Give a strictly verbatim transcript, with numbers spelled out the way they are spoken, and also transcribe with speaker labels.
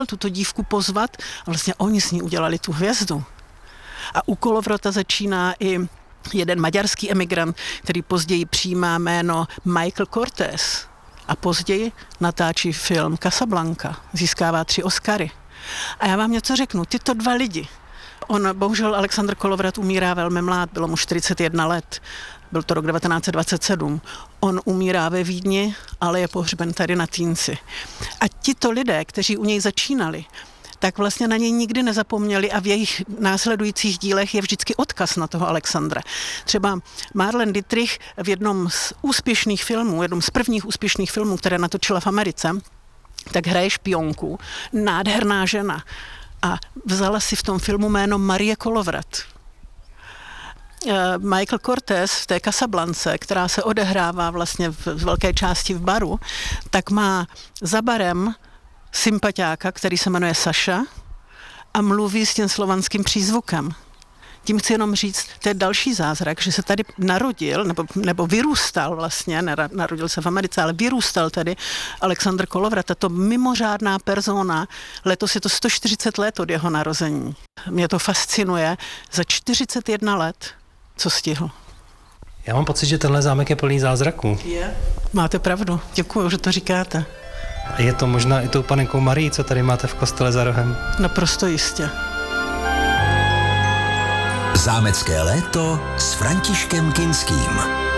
Speaker 1: tuto dívku pozvat a vlastně oni s ní udělali tu hvězdu. A u Kolovrota začíná i jeden maďarský emigrant, který později přijímá jméno Michael Cortés a později natáčí film Casablanca, získává tři Oscary. A já vám něco řeknu, tyto dva lidi, on, bohužel Alexandr Kolovrat umírá velmi mlád, bylo mu čtyřicet jedna let, byl to rok devatenáct set dvacet sedm. On umírá ve Vídni, ale je pohřben tady na Týnci. A tito lidé, kteří u něj začínali, tak vlastně na něj nikdy nezapomněli a v jejich následujících dílech je vždycky odkaz na toho Alexandra. Třeba Marlene Dietrich v jednom z úspěšných filmů, jednom z prvních úspěšných filmů, které natočila v Americe, tak hraje špionku, nádherná žena a vzala si v tom filmu jméno Marie Kolovrat. Michael Cortés v té Casablance, která se odehrává vlastně v velké části v baru, tak má za barem sympatiáka, který se jmenuje Saša a mluví s tím slovanským přízvukem. Tím chci jenom říct, to je další zázrak, že se tady narodil, nebo, nebo vyrůstal vlastně, narodil se v Americe, ale vyrůstal tady Alexandr Kolovrat, tato mimořádná persona. Letos je to sto čtyřicet let od jeho narození. Mě to fascinuje. Za čtyřicet jedna let, co stihl.
Speaker 2: Já mám pocit, že tenhle zámek je plný zázraků.
Speaker 1: Je. Máte pravdu. Děkuju, že to říkáte.
Speaker 2: A je to možná i tou panenkou Marií, co tady máte v kostele za rohem?
Speaker 1: Naprosto jistě.
Speaker 3: Zámecké léto s Františkem Kinským.